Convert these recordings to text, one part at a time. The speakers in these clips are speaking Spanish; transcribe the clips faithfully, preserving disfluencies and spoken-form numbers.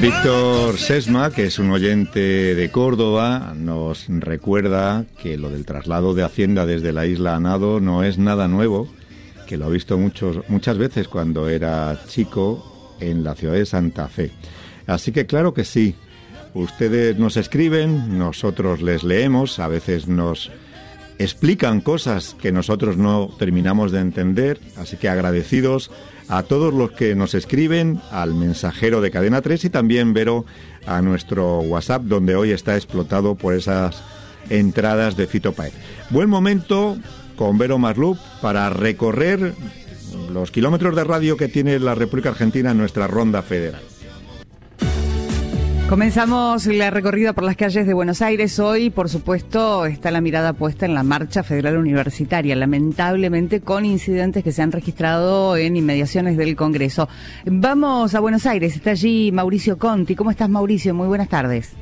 Víctor Sesma, que es un oyente de Córdoba, nos recuerda que lo del traslado de Hacienda desde la isla a Nado no es nada nuevo, que lo ha visto muchos, muchas veces cuando era chico en la ciudad de Santa Fe. Así que claro que sí, ustedes nos escriben, nosotros les leemos, a veces nos explican cosas que nosotros no terminamos de entender, así que agradecidos a todos los que nos escriben, al mensajero de Cadena tres y también, Vero, a nuestro WhatsApp, donde hoy está explotado por esas entradas de Fito Páez. Buen momento con Vero Maslup para recorrer los kilómetros de radio que tiene la República Argentina en nuestra ronda federal. Comenzamos la recorrida por las calles de Buenos Aires. Hoy, por supuesto, está la mirada puesta en la marcha federal universitaria, lamentablemente con incidentes que se han registrado en inmediaciones del Congreso. Vamos a Buenos Aires, está allí Mauricio Conti. ¿Cómo estás, Mauricio? Muy buenas tardes.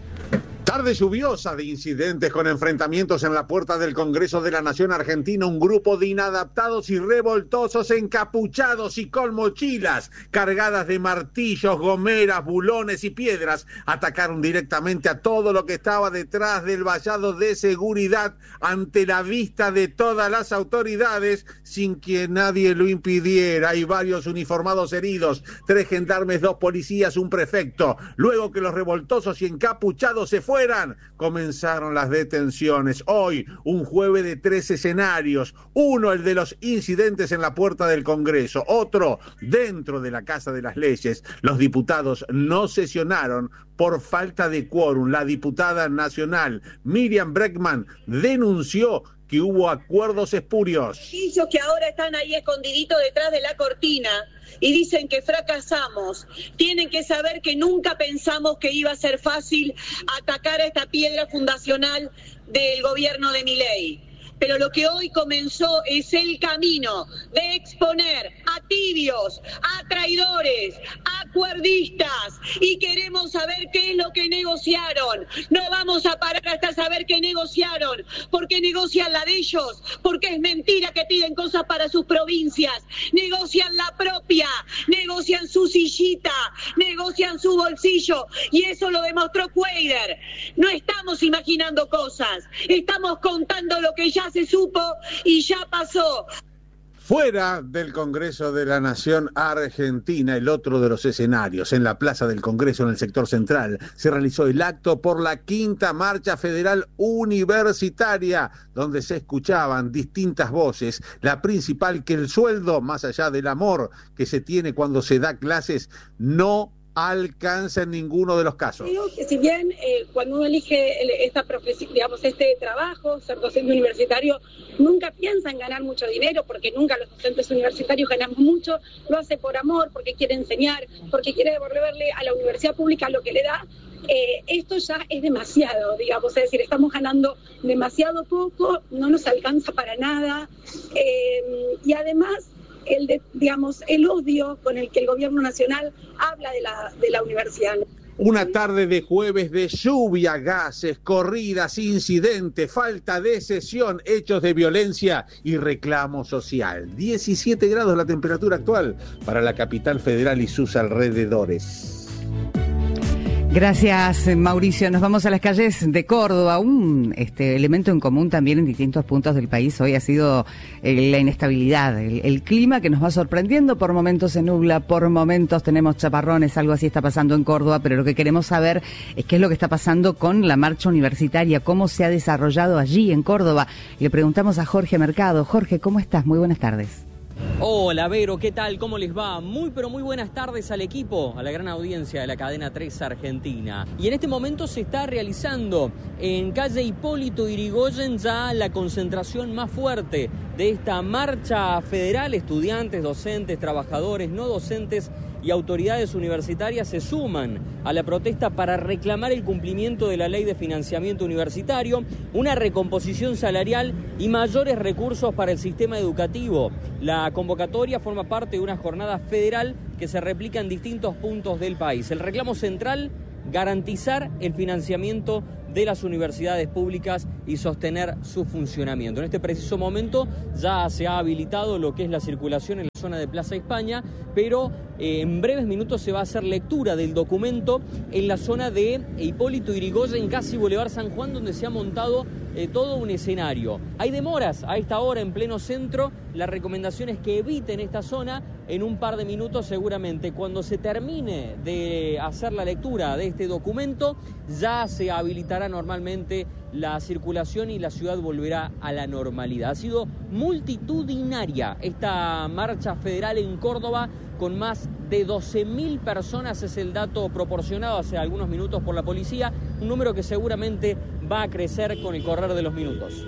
Tarde lluviosa de incidentes con enfrentamientos en la puerta del Congreso de la Nación Argentina. Un grupo de inadaptados y revoltosos encapuchados y con mochilas cargadas de martillos, gomeras, bulones y piedras atacaron directamente a todo lo que estaba detrás del vallado de seguridad ante la vista de todas las autoridades sin que nadie lo impidiera. Hay varios uniformados heridos, tres gendarmes, dos policías, un prefecto. Luego que los revoltosos y encapuchados se fueron, comenzaron las detenciones. Hoy, un jueves de tres escenarios. Uno, el de los incidentes en la puerta del Congreso. Otro, dentro de la Casa de las Leyes. Los diputados no sesionaron por falta de quórum. La diputada nacional Miriam Bregman denunció que hubo acuerdos espurios. Ellos que ahora están ahí escondiditos detrás de la cortina y dicen que fracasamos, tienen que saber que nunca pensamos que iba a ser fácil atacar a esta piedra fundacional del gobierno de Milei. Pero lo que hoy comenzó es el camino de exponer a tibios, a traidores, a acuerdistas, y queremos saber qué es lo que negociaron. No vamos a parar hasta saber qué negociaron, porque negocian la de ellos, porque es mentira que piden cosas para sus provincias, negocian la propia, negocian su sillita, negocian su bolsillo, y eso lo demostró Cuader. No estamos imaginando cosas, estamos contando lo que ya se supo y ya pasó. Fuera del Congreso de la Nación Argentina, el otro de los escenarios, en la Plaza del Congreso, en el sector central, se realizó el acto por la quinta marcha federal universitaria, donde se escuchaban distintas voces. La principal, que el sueldo, más allá del amor que se tiene cuando se da clases, no alcanza en ninguno de los casos. Digo que si bien eh, cuando uno elige el, esta profesión, digamos, este trabajo, ser docente universitario, nunca piensa en ganar mucho dinero, porque nunca los docentes universitarios ganamos mucho, lo hace por amor, porque quiere enseñar, porque quiere devolverle a la universidad pública lo que le da. Eh, esto ya es demasiado, digamos, es decir, estamos ganando demasiado poco, no nos alcanza para nada, eh, y además el de, digamos, el odio con el que el gobierno nacional habla de la, de la universidad. Una tarde de jueves de lluvia, gases, corridas, incidentes, falta de sesión, hechos de violencia y reclamo social. diecisiete grados la temperatura actual para la capital federal y sus alrededores. Gracias, Mauricio. Nos vamos a las calles de Córdoba. Un este, elemento en común también en distintos puntos del país hoy ha sido eh, la inestabilidad, el, el clima que nos va sorprendiendo. Por momentos se nubla, por momentos tenemos chaparrones, algo así está pasando en Córdoba, pero lo que queremos saber es qué es lo que está pasando con la marcha universitaria, cómo se ha desarrollado allí en Córdoba. Y le preguntamos a Jorge Mercado. Jorge, ¿cómo estás? Muy buenas tardes. Hola, Vero, ¿qué tal? ¿Cómo les va? Muy pero muy buenas tardes al equipo, a la gran audiencia de la Cadena tres Argentina. Y en este momento se está realizando en calle Hipólito Yrigoyen ya la concentración más fuerte de esta marcha federal. Estudiantes, docentes, trabajadores, no docentes y autoridades universitarias se suman a la protesta para reclamar el cumplimiento de la Ley de Financiamiento Universitario, una recomposición salarial y mayores recursos para el sistema educativo. La convocatoria forma parte de una jornada federal que se replica en distintos puntos del país. El reclamo central: garantizar el financiamiento de las universidades públicas y sostener su funcionamiento. En este preciso momento ya se ha habilitado lo que es la circulación en la zona de Plaza España, pero eh, en breves minutos se va a hacer lectura del documento en la zona de Hipólito Yrigoyen, casi Boulevard San Juan, donde se ha montado eh, todo un escenario. Hay demoras a esta hora en pleno centro, la recomendación es que eviten esta zona. En un par de minutos seguramente, cuando se termine de hacer la lectura de este documento, ya se habilitará normalmente la circulación y la ciudad volverá a la normalidad. Ha sido multitudinaria esta marcha federal en Córdoba, con más de doce mil personas, es el dato proporcionado hace algunos minutos por la policía, un número que seguramente va a crecer con el correr de los minutos.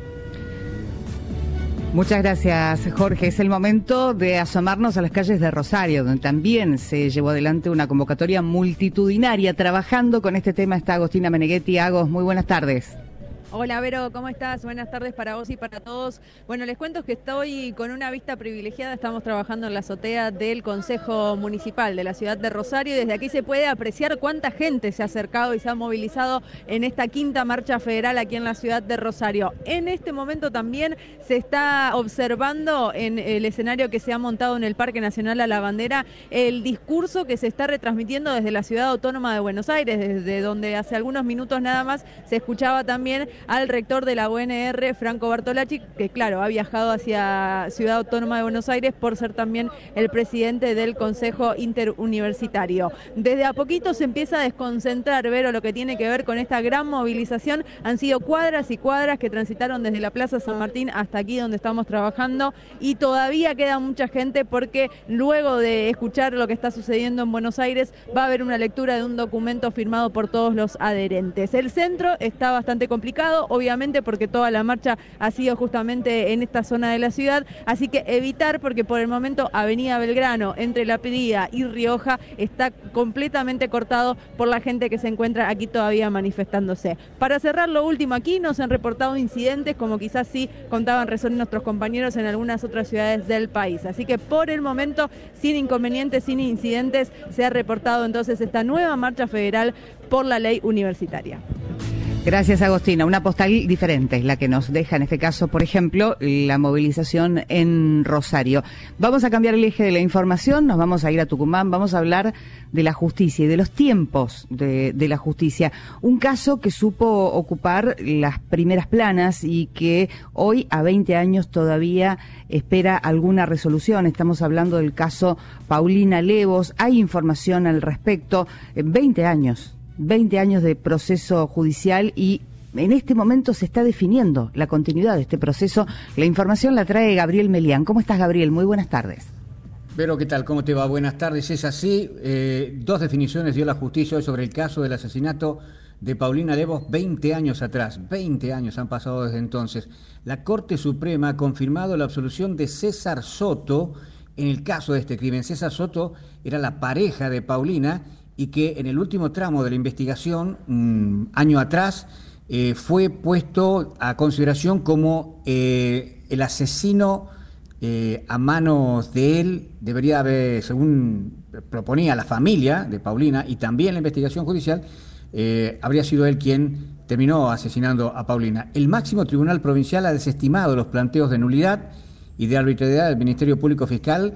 Muchas gracias, Jorge. Es el momento de asomarnos a las calles de Rosario, donde también se llevó adelante una convocatoria multitudinaria. Trabajando con este tema está Agostina Meneghetti. Agos, muy buenas tardes. Hola Vero, ¿cómo estás? Buenas tardes para vos y para todos. Bueno, les cuento que estoy con una vista privilegiada, estamos trabajando en la azotea del Consejo Municipal de la ciudad de Rosario y desde aquí se puede apreciar cuánta gente se ha acercado y se ha movilizado en esta quinta marcha federal aquí en la ciudad de Rosario. En este momento también se está observando en el escenario que se ha montado en el Parque Nacional a la Bandera el discurso que se está retransmitiendo desde la Ciudad Autónoma de Buenos Aires, desde donde hace algunos minutos nada más se escuchaba también al rector de la U N R, Franco Bartolacci, que claro, ha viajado hacia Ciudad Autónoma de Buenos Aires por ser también el presidente del Consejo Interuniversitario. Desde a poquito se empieza a desconcentrar, Vero, lo que tiene que ver con esta gran movilización. Han sido cuadras y cuadras que transitaron desde la Plaza San Martín hasta aquí donde estamos trabajando y todavía queda mucha gente porque luego de escuchar lo que está sucediendo en Buenos Aires va a haber una lectura de un documento firmado por todos los adherentes. El centro está bastante complicado, obviamente porque toda la marcha ha sido justamente en esta zona de la ciudad, así que evitar, porque por el momento Avenida Belgrano entre La Pedida y Rioja está completamente cortado por la gente que se encuentra aquí todavía manifestándose. Para cerrar lo último, aquí no se han reportado incidentes como quizás sí contaban recién nuestros compañeros en algunas otras ciudades del país, así que por el momento sin inconvenientes, sin incidentes se ha reportado entonces esta nueva marcha federal por la ley universitaria. Gracias, Agostina. Una postal diferente es la que nos deja, en este caso, por ejemplo, la movilización en Rosario. Vamos a cambiar el eje de la información, nos vamos a ir a Tucumán, vamos a hablar de la justicia y de los tiempos de, de la justicia. Un caso que supo ocupar las primeras planas y que hoy, a veinte años, todavía espera alguna resolución. Estamos hablando del caso Paulina Levos. Hay información al respecto. veinte años. veinte años de proceso judicial y en este momento se está definiendo la continuidad de este proceso. La información la trae Gabriel Melián. ¿Cómo estás, Gabriel? Muy buenas tardes. Vero, ¿qué tal? ¿Cómo te va? Buenas tardes. Es así, eh, dos definiciones dio la justicia hoy sobre el caso del asesinato de Paulina Levos veinte años atrás. veinte años han pasado desde entonces. La Corte Suprema ha confirmado la absolución de César Soto en el caso de este crimen. César Soto era la pareja de Paulina y que en el último tramo de la investigación, un año atrás, eh, fue puesto a consideración como eh, el asesino eh, a manos de él. Debería haber, según proponía la familia de Paulina y también la investigación judicial, eh, habría sido él quien terminó asesinando a Paulina. El máximo tribunal provincial ha desestimado los planteos de nulidad y de arbitrariedad del Ministerio Público Fiscal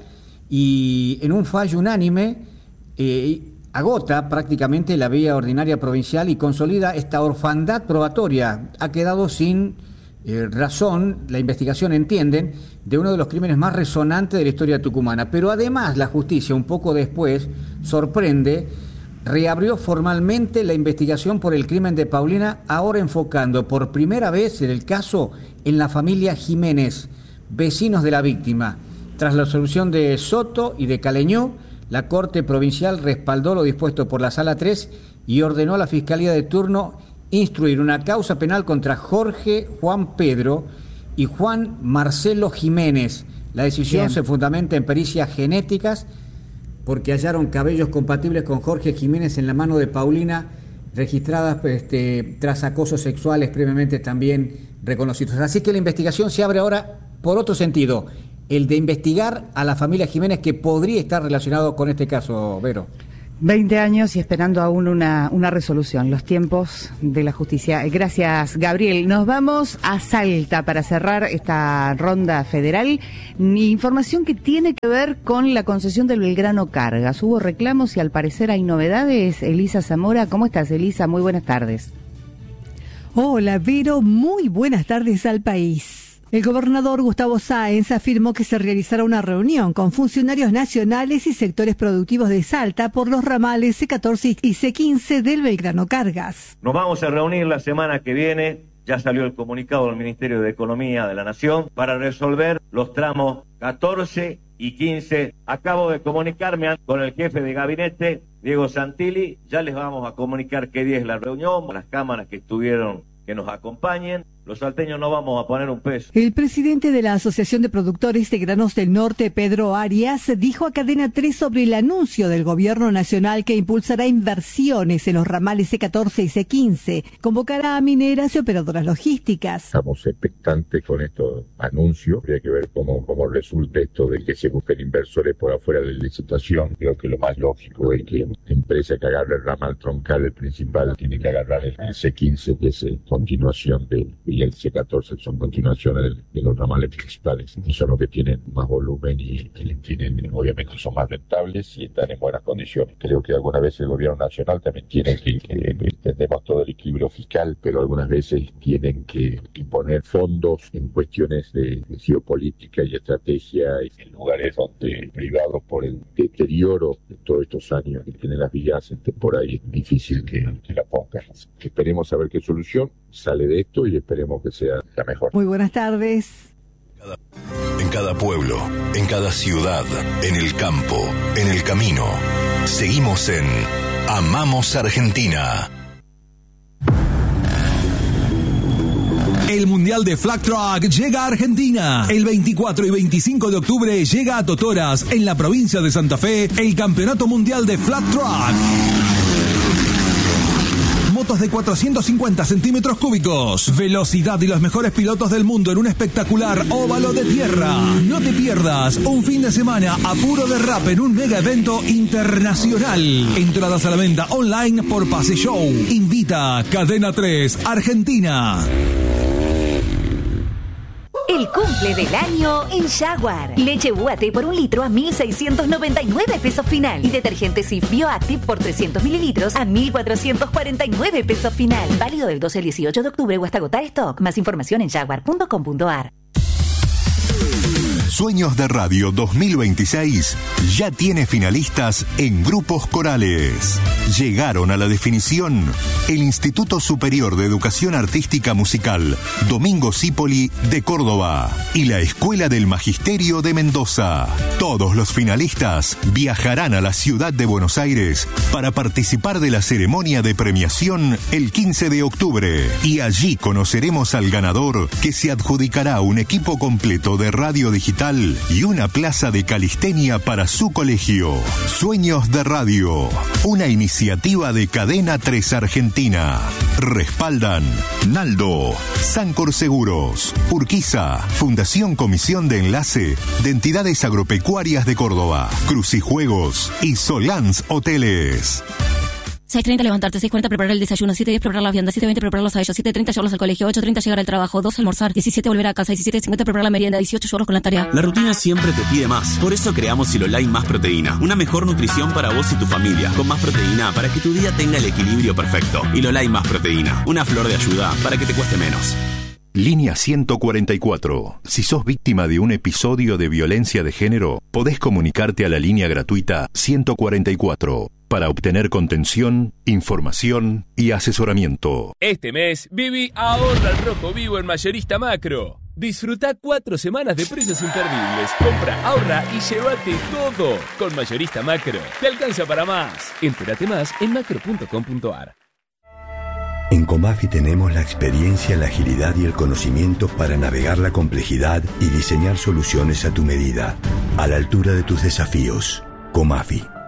y en un fallo unánime eh, agota prácticamente la vía ordinaria provincial y consolida esta orfandad probatoria. Ha quedado sin eh, razón, la investigación, entienden, de uno de los crímenes más resonantes de la historia tucumana. Pero además la justicia, un poco después, sorprende, reabrió formalmente la investigación por el crimen de Paulina, ahora enfocando por primera vez en el caso en la familia Jiménez, vecinos de la víctima. Tras la absolución de Soto y de Caleñó, la Corte Provincial respaldó lo dispuesto por la Sala tres y ordenó a la Fiscalía de turno instruir una causa penal contra Jorge Juan Pedro y Juan Marcelo Jiménez. La decisión Bien. se fundamenta en pericias genéticas porque hallaron cabellos compatibles con Jorge Jiménez en la mano de Paulina, registradas este, tras acosos sexuales previamente también reconocidos. Así que la investigación se abre ahora por otro sentido, el de investigar a la familia Jiménez, que podría estar relacionado con este caso, Vero. veinte años y esperando aún una, una resolución, los tiempos de la justicia. Gracias, Gabriel. Nos vamos a Salta para cerrar esta ronda federal. Información que tiene que ver con la concesión del Belgrano Cargas. Hubo reclamos y al parecer hay novedades. Elisa Zamora, ¿cómo estás, Elisa? Muy buenas tardes. Hola, Vero. Muy buenas tardes al país. El gobernador Gustavo Sáenz afirmó que se realizará una reunión con funcionarios nacionales y sectores productivos de Salta por los ramales C catorce y C quince del Belgrano Cargas. Nos vamos a reunir la semana que viene, ya salió el comunicado del Ministerio de Economía de la Nación, para resolver los tramos catorce y quince. Acabo de comunicarme con el jefe de gabinete, Diego Santilli, ya les vamos a comunicar qué día es la reunión, las cámaras que estuvieron, que nos acompañen. Los salteños no vamos a poner un peso. El presidente de la Asociación de Productores de Granos del Norte, Pedro Arias, dijo a Cadena tres sobre el anuncio del gobierno nacional que impulsará inversiones en los ramales C catorce y C quince. Convocará a mineras y operadoras logísticas. Estamos expectantes con estos anuncios. Habría que ver cómo, cómo resulta esto de que se busquen inversores por afuera de la licitación. Creo que lo más lógico es que la empresa que agarre el ramal troncal, el principal, tiene que agarrar el C quince, que es continuación del... y el C catorce son continuaciones de, de los ramales principales, y son los que tienen más volumen y que tienen, obviamente son más rentables y están en buenas condiciones. Creo que algunas veces el gobierno nacional también tiene que, que entendemos todo el equilibrio fiscal, pero algunas veces tienen que, que poner fondos en cuestiones de, de geopolítica y estrategia en lugares donde privados por el deterioro de todos estos años que tienen las vías por ahí es difícil que, que la pongan. Esperemos a ver qué solución sale de esto y esperemos que sea la mejor. Muy buenas tardes. En cada pueblo, en cada ciudad, en el campo, en el camino, seguimos en Amamos Argentina. El Mundial de Flag Truck llega a Argentina. El veinticuatro y veinticinco de octubre llega a Totoras, en la provincia de Santa Fe, el Campeonato Mundial de Flag Truck. Motos de cuatrocientos cincuenta centímetros cúbicos, velocidad y los mejores pilotos del mundo en un espectacular óvalo de tierra. No te pierdas un fin de semana a puro derrape en un mega evento internacional. Entradas a la venta online por Pase Show. Invita Cadena tres Argentina. El cumple del año en Jaguar. Leche Buate por un litro a mil seiscientos noventa y nueve pesos final. Y detergente Cif Bioactive por trescientos mililitros a mil cuatrocientos cuarenta y nueve pesos final. Válido del doce al dieciocho de octubre o hasta agotar stock. Más información en jaguar punto com punto a r. Sueños de Radio dos mil veintiséis ya tiene finalistas en grupos corales. Llegaron a la definición el Instituto Superior de Educación Artística Musical Domingo Cipoli de Córdoba y la Escuela del Magisterio de Mendoza. Todos los finalistas viajarán a la ciudad de Buenos Aires para participar de la ceremonia de premiación el quince de octubre. Y allí conoceremos al ganador, que se adjudicará un equipo completo de radio digital y una plaza de calistenia para su colegio. Sueños de Radio, una iniciativa de Cadena tres Argentina. Respaldan Naldo, Sancor Seguros, Urquiza, Fundación Comisión de Enlace de Entidades Agropecuarias de Córdoba, Crucijuegos y Solans Hoteles. seis treinta levantarte, seis cuarenta preparar el desayuno, siete diez preparar las viandas, siete veinte prepararlos a ellos, siete treinta llevarlos al colegio, ocho treinta llegar al trabajo, doce almorzar, diecisiete volver a casa, diecisiete cincuenta preparar la merienda, dieciocho llevarlos con la tarea. La rutina siempre te pide más, por eso creamos Silolai Más Proteína, una mejor nutrición para vos y tu familia, con más proteína para que tu día tenga el equilibrio perfecto. Silolai Más Proteína, una flor de ayuda para que te cueste menos. Línea ciento cuarenta y cuatro. Si sos víctima de un episodio de violencia de género, podés comunicarte a la línea gratuita ciento cuarenta y cuatro para obtener contención, información y asesoramiento. Este mes, Bibi ahorra al rojo vivo en Mayorista Macro. Disfruta cuatro semanas de precios imperdibles. Compra, ahorra y llévate todo. Con Mayorista Macro, te alcanza para más. Entérate más en macro punto com punto a r. En Comafi tenemos la experiencia, la agilidad y el conocimiento para navegar la complejidad y diseñar soluciones a tu medida, a la altura de tus desafíos. Comafi.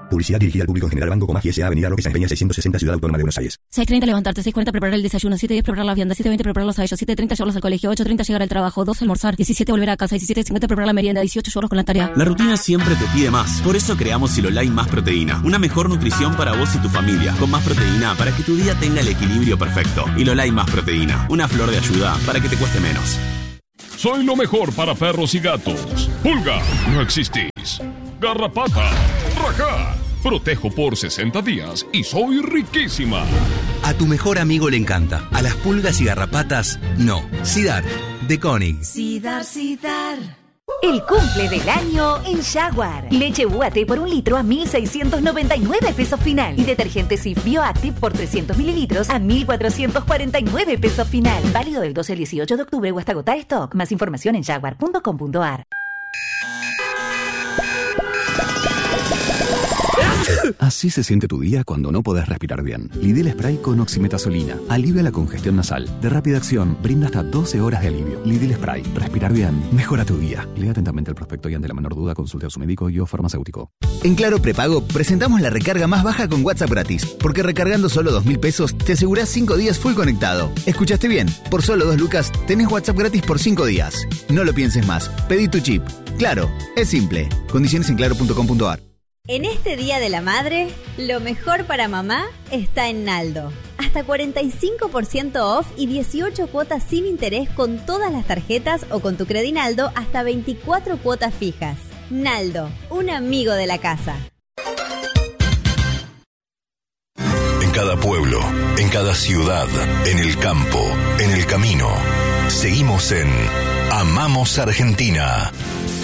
Publicidad dirigida al público en general. Banco Comag S A. Avenida Roque Sáenz Peña seiscientos sesenta, Ciudad Autónoma de Buenos Aires. seis treinta levantarte, seis cuarenta preparar el desayuno, siete diez preparar la vianda, siete veinte prepararlos a ellos, siete treinta llevarlos al colegio, ocho treinta llegar al trabajo, doce almorzar, diecisiete volver a casa, diecisiete cincuenta preparar la merienda, dieciocho llevarlos con la tarea. La rutina siempre te pide más. Por eso creamos Silolai Más Proteína. Una mejor nutrición para vos y tu familia. Con más proteína para que tu día tenga el equilibrio perfecto. Silolai Más Proteína. Una flor de ayuda para que te cueste menos. Soy lo mejor para perros y gatos. Pulga, no existís. Garrapata, rajá. Protejo por sesenta días y soy riquísima. A tu mejor amigo le encanta. A las pulgas y garrapatas, no. Sidar, de Koenig. Sidar, Sidar. El cumple del año en Jaguar. Leche U A T por un litro a mil seiscientos noventa y nueve pesos final. Y detergente Cif Bioactive por trescientos mililitros a mil cuatrocientos cuarenta y nueve pesos final. Válido del doce al dieciocho de octubre o hasta agotar stock. Más información en jaguar punto com punto a r. Así se siente tu día cuando no podés respirar bien. Lidl Spray con oximetazolina. Alivia la congestión nasal. De rápida acción, brinda hasta doce horas de alivio. Lidl Spray. Respirar bien. Mejora tu día. Lea atentamente el prospecto y ante la menor duda consulte a su médico y o farmacéutico. En Claro Prepago presentamos la recarga más baja con WhatsApp gratis. Porque recargando solo dos mil pesos te asegurás cinco días full conectado. ¿Escuchaste bien? Por solo dos lucas tenés WhatsApp gratis por cinco días. No lo pienses más. Pedí tu chip. Claro, es simple. Condiciones en claro punto com punto a r. En este Día de la Madre, lo mejor para mamá está en Naldo. Hasta cuarenta y cinco por ciento off y dieciocho cuotas sin interés con todas las tarjetas o con tu Credinaldo hasta veinticuatro cuotas fijas. Naldo, un amigo de la casa. En cada pueblo, en cada ciudad, en el campo, en el camino, seguimos en Amamos Argentina.